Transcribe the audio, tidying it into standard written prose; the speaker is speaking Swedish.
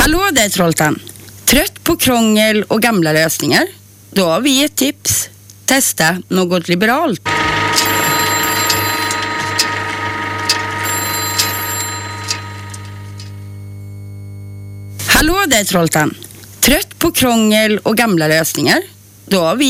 Hallå där Trolltan! Trött på krångel och gamla lösningar? Då har vi ett tips. Testa något liberalt. Hallå där Trolltan! Trött på krångel och gamla lösningar? Då har vi